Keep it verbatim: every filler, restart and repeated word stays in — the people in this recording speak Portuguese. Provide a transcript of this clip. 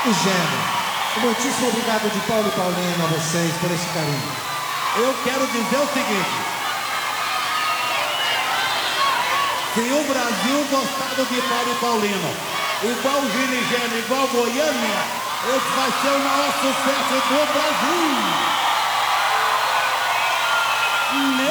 E Gênio, muitíssimo obrigado de Paulo e Paulino a vocês por esse carinho. Eu quero dizer o seguinte: se o Brasil gostado de Paulo e Paulino, igual o Gino e Gênio, igual Goiânia, esse vai ser o maior sucesso do Brasil.